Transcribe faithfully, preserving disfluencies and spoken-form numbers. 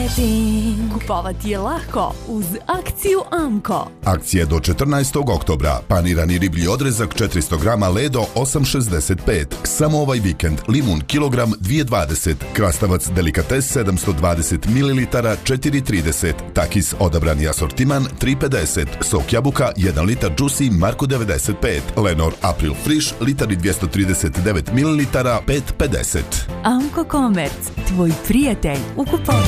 marketing. Kupovati je lako uz akciju Amko. Akcija do četrnaestog oktobra. Panirani riblji odrezak četiristo grama Ledo osam šezdeset pet. Samo ovaj vikend limun kilogram dvije dvadeset. Krastavac delikates sedamsto dvadeset mililitara četiri trideset. Takis odabrani asortiman tri pedeset. Sok jabuka jedan litar Juicy Marko devedeset pet. Lenor April Friš litar i dvjesto trideset devet mililitara pet pedeset. Amko Komerc, tvoj prijatelj u kupovini.